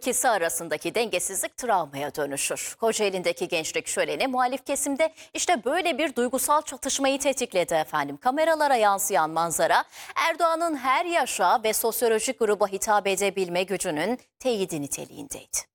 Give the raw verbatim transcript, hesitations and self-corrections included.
ikisi arasındaki dengesizlik travmaya dönüşür. Kocaeli'ndeki gençlik şöleni muhalif kesimde işte böyle bir duygusal çatışmayı tetikledi efendim. Kameralara yansıyan manzara Erdoğan'ın her yaşa ve sosyolojik gruba hitap edebilme gücünün teyidi niteliğindeydi.